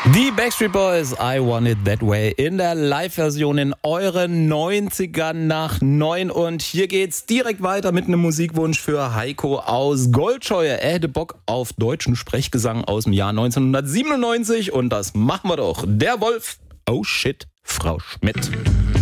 Die Backstreet Boys, I Want It That Way, in der Live-Version in euren 90ern nach 9. Und hier geht's direkt weiter mit einem Musikwunsch für Heiko aus Goldscheuer. Er hätte Bock auf deutschen Sprechgesang aus dem Jahr 1997 und das machen wir doch. Der Wolf, oh shit, Frau Schmidt.